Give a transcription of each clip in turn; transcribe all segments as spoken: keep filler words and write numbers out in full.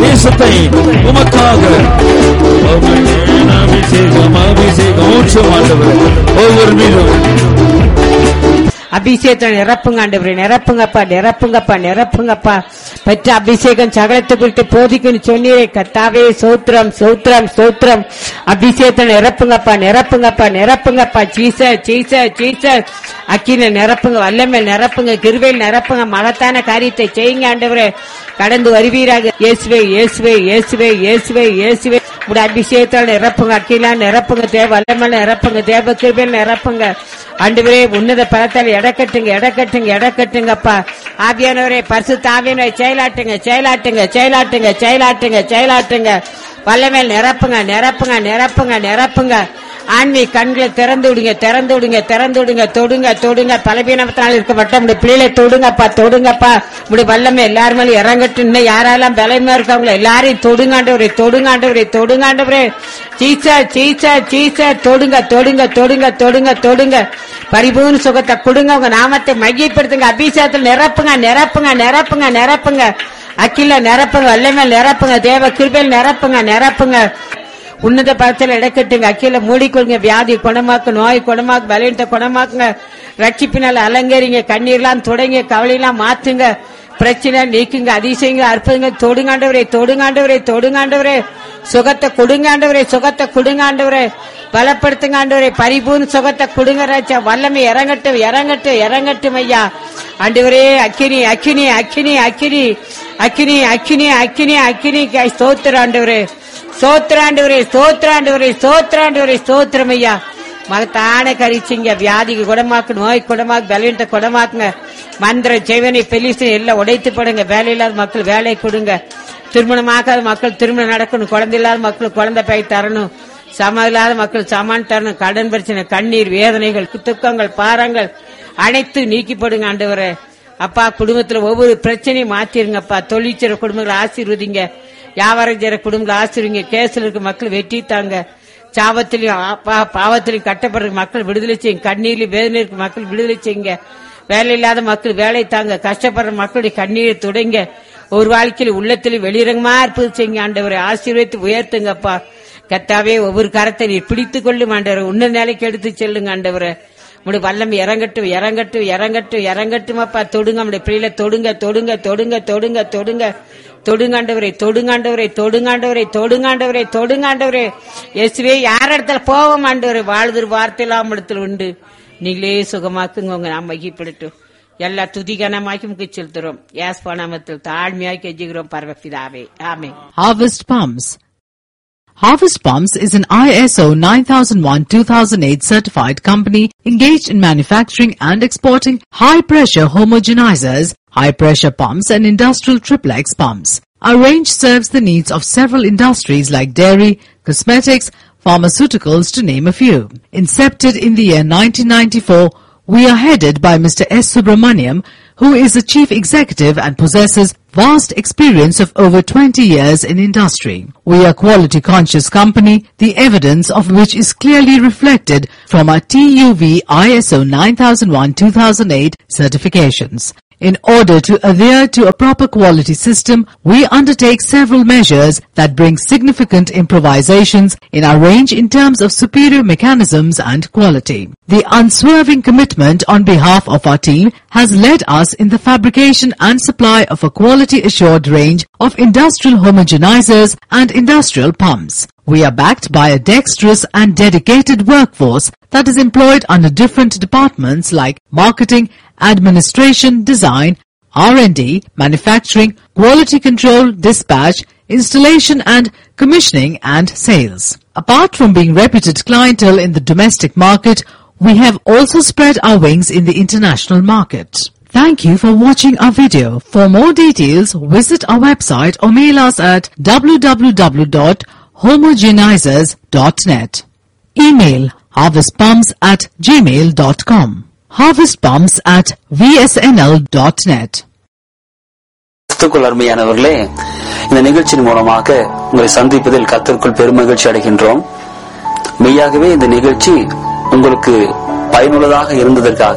தேசத்தை உமக்காக அபிஷேகம் அபிஷேகம் ஊற்றும் ஆண்டவர் ஒவ்வொரு மீதும் அபிஷேகத்தை நிரப்புங்க ஆண்டவரே, நிரப்புங்கப்பா நிரப்புங்கப்பா நிரப்புங்கப்பா. பெற்ற அபிஷேகம் சகலத்தை குறித்து போதிக்குன்னு சொன்னீரே கர்த்தாவே, சோத்திரம் சோத்திரம் சோத்திரம். அபிஷேகத்தை நிரப்புங்கப்பா நிரப்புங்கப்பா நிரப்புங்கப்பா. சீச சீச சீச அக்கில நிரப்புங்க, வல்லமேல் நிரப்புங்க, கிருபையில் நிரப்புங்க. மகத்தான காரியத்தை செய்யுங்க ஆண்டவரே, கடந்து வருவீராக. இயேசுவே இயேசுவே இயேசுவே இயேசுவே இயேசுவே. உடைய அபிஷேகத்தால் நிரப்புங்க, அக்கிலா நிரப்புங்க, தேவ வல்லமேல் நிரப்புங்க, தேவ கிருபையில் நிரப்புங்க ஆண்டவரே. உன்னத பலத்தால் எடக்கட்டுங்க எடக்கட்டுங்க எடக்கட்டுங்கப்பா. ஆவியானவரே, பரிசுத்த ஆவியானவரே, செயலாட்டுங்க செயலாட்டுங்க செயலாட்டுங்க செயலாட்டுங்க செயலாட்டுங்க. வல்லமேல் நிரப்புங்க நிரப்புங்க நிரப்புங்க நிரப்புங்க. ஆன்மீக கண்களை திறந்து விடுங்க திறந்து விடுங்க திறந்து விடுங்க. தொடுங்க தொடுங்க. பலவீனத்தினால் இருக்கப்பட்ட உடைய பிள்ளைகளை தொடுங்கப்பா தொடுங்கப்பா. உடைய வல்லமை எல்லாரும் மேலும் இறங்கட்டு. இன்னும் யாரெல்லாம் பலமா இருக்காங்களோ எல்லாரையும் தொடுங்காண்டவரே தொடுங்காண்டவரே தொடுங்காண்டவரே. Seesaw seesaw seesaw. தொடுங்க தொடுங்க தொடுங்க தொடுங்க தொடுங்க. பரிபூர்ண சுகத்தை கொடுங்க. உங்க நாமத்தை மையப்படுத்துங்க. அபிஷேகத்தில் நிரப்புங்க நிரப்புங்க நிரப்புங்க நிரப்புங்க. அக்கில நிரப்புங்க, வல்லமேல் நிரப்புங்க, தேவ கிருபையில் நிரப்புங்க நிரப்புங்க. உன்னத பலத்தில் இடக்கட்டுங்க. அக்கில மூடிக்கொள்ளுங்க. வியாதி குணமாக்கு, நோய் குணமாக்கு, பலவீனத்தை குணமாக்குங்க. ரட்சிப்பினால் அலங்கரிங்க. கண்ணீர்லாம் தொடங்க, கவலையெல்லாம் மாத்துங்க. பிரச்சனை நீக்குங்க. அதிசயங்க அற்புதங்க. தொடுங்காண்டவரே தொடுங்காண்டவரே தொடுங்காண்டவரே. சுகத்தை கொடுங்காண்டவரே சுகத்தை கொடுங்காண்டவரே. பலப்படுத்துங்க ஆண்டவரே. பரிபூர்ண சுகத்தை கொடுங்க ராஜா. வல்லமை இறங்கட்டும் இறங்கட்டும் இறங்கட்டும் ஐயா. ஆண்டவரே, அக்கினி அக்கினி அக்கினி அக்கினி அக்கினி அக்கினி அக்கினி அக்கினி. ஸ்தோத்திர ஆண்டவரே சோத்ராண்டவரே சோத்ராண்டவரே சோத்ராண்டவரே சோத்திரம் ஐயா. மகத்தான கரிச்சிங்க. வியாதிக்கு குணமாக்கு, நோய் குணமாக்கு, பலவீனத்தை குணமாக்குங்க. மந்திர ஜெய்வனை பெலிசு எல்லாம் உடைத்து போடுங்க. வேலை இல்லாத மக்கள் வேலை கொடுங்க. திருமணமாக்காத மக்கள் திருமணம் நடக்கணும். குழந்தை இல்லாத மக்கள் குழந்தை பை தரணும். சம இல்லாத மக்கள் சமான் தரணும். கடன் பிரச்சனை, கண்ணீர், வேதனைகள், துக்கங்கள், பாரங்கள் அனைத்து நீக்கி போடுங்க ஆண்டவரே. அப்பா, குடும்பத்துல ஒவ்வொரு பிரச்சனையும் மாத்திருங்கப்பா. தொழிற்சிற குடும்பங்களை ஆசீர்வதிங்க. வியாபாரம் செய்யற குடும்பங்களை ஆசீர்வதிங்க. கேஸ்ல இருக்க மக்கள் வெற்றி தாங்க. சாபத்திலையும் பாவத்திலையும் கட்டப்படுற மக்கள் விடுதலை செய்யுங்க. கண்ணீர்லயும் வேதனை இருக்க மக்கள் விடுதலை செய்யுங்க. வேலை இல்லாத மக்கள் வேலை தாங்க. கஷ்டப்படுற மக்களுடைய கண்ணீரை தொடங்க. ஒரு வாழ்க்கையில் உள்ளத்திலும் வெளிரங்கமா இருப்பது செய்யுங்க ஆண்டவரை. ஆசீர்வதித்து உயர்த்துங்கப்பா. கர்த்தாவே, ஒவ்வொரு கரத்தை நீர் பிடித்துக் கொள்ளும் ஆண்டவரை. உன்ன நிலைக்கு எடுத்து செல்லுங்க ஆண்டவரை. உடைய வல்லமை இறங்கட்டும் இறங்கட்டும் இறங்கட்டும் இறங்கட்டும் அப்பா. தொடுங்க நம்முடைய பிள்ளைகளை தொடுங்க தொடுங்க தொடுங்க தொடுங்க தொடுங்க தொடுங்காண்டவரை தொடுங்காண்டவரை தொடுங்காண்டவரை தொடுங்காண்டவரை தொடுங்காண்டவரை. இயேசுவே, யார் இடத்துல போவோம் ஆண்டவரை. வாழ்தல் வார்த்தையெல்லாம் இடத்துல உண்டு. நீங்களே சுகமாக்குங்க. உங்க நாம் மகிப்படட்டும். எல்லா துதிகனமாக்கி முக்கிய செலுத்துறோம். யாஸ் நாமத்தில் தாழ்மையாக்கி கெஞ்சுகிறோம் பரமபிதாவே, ஆமென். Harvest Palms. Harvest Palms is an I S O nine thousand one two thousand eight certified company engaged in manufacturing and exporting high-pressure homogenizers, high-pressure pumps and industrial triplex pumps. Our range serves the needs of several industries like dairy, cosmetics, pharmaceuticals to name a few. Incepted in the year nineteen ninety-four, we are headed by Mister S. Subramaniam, who is the chief executive and possesses vast experience of over twenty years in industry. We are a quality conscious company, the evidence of which is clearly reflected from our T U V I S O nine thousand one two thousand eight certifications. In order to adhere to a proper quality system, we undertake several measures that bring significant improvisations in our range in terms of superior mechanisms and quality. The unswerving commitment on behalf of our team has led us in the fabrication and supply of a quality assured range of industrial homogenizers and industrial pumps. We are backed by a dexterous and dedicated workforce that is employed under different departments like marketing, administration, design, R and D, manufacturing, quality control, dispatch, installation and commissioning and sales. Apart from being reputed clientele in the domestic market, we have also spread our wings in the international market. Thank you for watching our video. For more details, visit our website or mail us at w w w dot homogenizers dot net. Email harvestpumps at gmail dot com. harvestpumps at v s n l dot net. கிறிஸ்துவுக்குள் அருமையானவர்களே, இந்த நிகழ்ச்சியின் மூலமாக உங்களை சந்திப்பதில் கர்த்தருக்குள் பெருமகிழ்ச்சி அடைகின்றோம். மெய்யாகவே இந்த நிகழ்ச்சி உங்களுக்கு பயனுள்ளதாக இருந்ததற்காக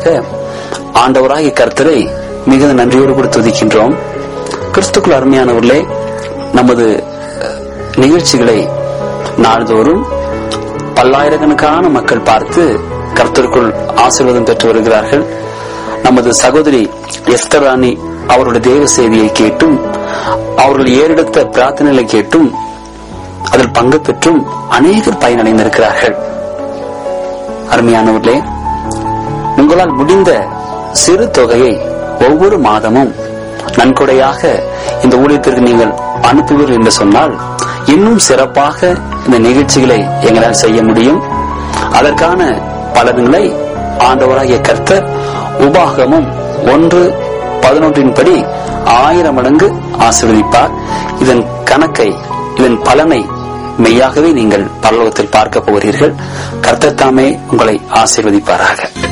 ஆண்டவராகிய கர்த்தரை மிகுந்த நன்றியோடு கூட துதிக்கின்றோம். கிறிஸ்துவுக்குள் அருமையானவர்களே, நமது நிகழ்ச்சிகளை நாள்தோறும் பல்லாயிரக்கணக்கான மக்கள் பார்த்து கர்த்தருக்குள் ஆசீர்வாதம் பெற்று வருகிறார்கள். நமது சகோதரி எஸ்தர் ராணி அவருடைய தேவ செய்தியை கேட்டும் அவர்கள் ஏறெடுத்த பிரார்த்தனைகளை கேட்டும் அதில் பங்கு பெற்றும் அநேகர் பயனடைந்திருக்கிறார்கள். அருமையானவர்களே, உங்களால் முடிந்த சிறு தொகையை ஒவ்வொரு மாதமும் நன்கொடையாக இந்த ஊழியத்திற்கு நீங்கள் அனுப்புவீர்கள் என்று சொன்னால் இன்னும் சிறப்பாக இந்த நிகழ்ச்சிகளை எங்களால் செய்ய முடியும். அதற்கான பலன்களை ஆண்டவராகிய கர்த்தர் உபாகமும் ஒன்று பதினொன்றின் படி ஆயிரம் மடங்கு ஆசீர்வதிப்பார். இதன் கணக்கை, இதன் பலனை மெய்யாகவே நீங்கள் பரலோகத்தில் பார்க்க போகிறீர்கள். கர்த்தர் தாமே உங்களை ஆசீர்வதிப்பாராக.